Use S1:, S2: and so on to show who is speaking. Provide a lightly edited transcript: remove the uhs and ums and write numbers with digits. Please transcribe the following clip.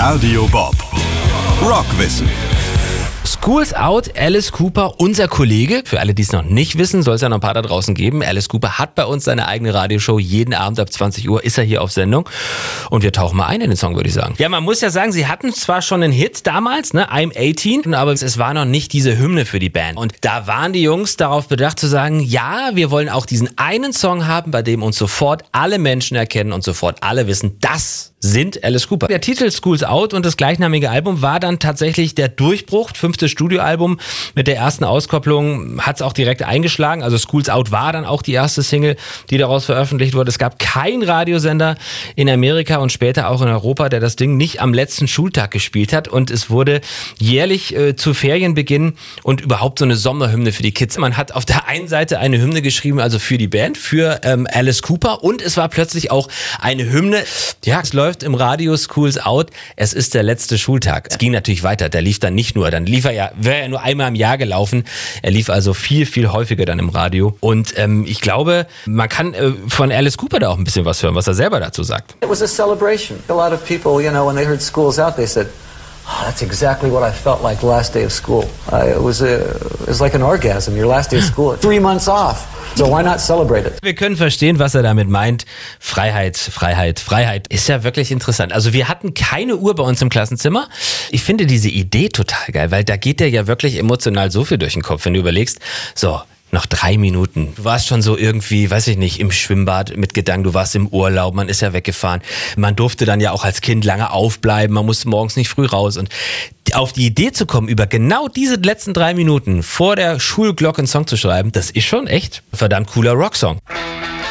S1: Radio Bob. Rockwissen.
S2: School's Out, Alice Cooper, unser Kollege. Für alle, die es noch nicht wissen, soll es ja noch ein paar da draußen geben. Alice Cooper hat bei uns seine eigene Radioshow. Jeden Abend ab 20 Uhr ist er hier auf Sendung. Und wir tauchen mal ein in den Song, würde ich sagen. Ja, man muss ja sagen, sie hatten zwar schon einen Hit damals, ne, I'm 18, aber es war noch nicht diese Hymne für die Band. Und da waren die Jungs darauf bedacht zu sagen, ja, wir wollen auch diesen einen Song haben, bei dem uns sofort alle Menschen erkennen und sofort alle wissen, das sind Alice Cooper. Der Titel School's Out und das gleichnamige Album war dann tatsächlich der Durchbruch. 5. Studioalbum mit der ersten Auskopplung hat es auch direkt eingeschlagen. Also School's Out war dann auch die erste Single, die daraus veröffentlicht wurde. Es gab keinen Radiosender in Amerika und später auch in Europa, der das Ding nicht am letzten Schultag gespielt hat. Und es wurde jährlich zu Ferienbeginn und überhaupt so eine Sommerhymne für die Kids. Man hat auf der einen Seite eine Hymne geschrieben, also für die Band, für Alice Cooper, und es war plötzlich auch eine Hymne. Ja, es läuft im Radio School's Out. Es ist der letzte Schultag. Es ging natürlich weiter. Der lief dann nicht nur. Dann lief er wäre ja nur einmal im Jahr gelaufen. Er lief also viel, viel häufiger dann im Radio. Und ich glaube, man kann von Alice Cooper da auch ein bisschen was hören, was er selber dazu sagt.
S3: It was a celebration. A lot of people, when they heard School's Out, they said, oh, that's exactly what I felt like the last day of school. It was like an orgasm, your last day of school. 3 months off. So why not celebrate it?
S2: Wir können verstehen, was er damit meint. Freiheit, Freiheit, Freiheit. Ist ja wirklich interessant. Also wir hatten keine Uhr bei uns im Klassenzimmer. Ich finde diese Idee total geil, weil da geht dir ja wirklich emotional so viel durch den Kopf, wenn du überlegst, so, noch 3 Minuten. Du warst schon so irgendwie, weiß ich nicht, im Schwimmbad mit Gedanken, du warst im Urlaub, man ist ja weggefahren. Man durfte dann ja auch als Kind lange aufbleiben, man musste morgens nicht früh raus. Und auf die Idee zu kommen, über genau diese letzten 3 Minuten vor der Schulglocke einen Song zu schreiben, das ist schon echt ein verdammt cooler Rocksong.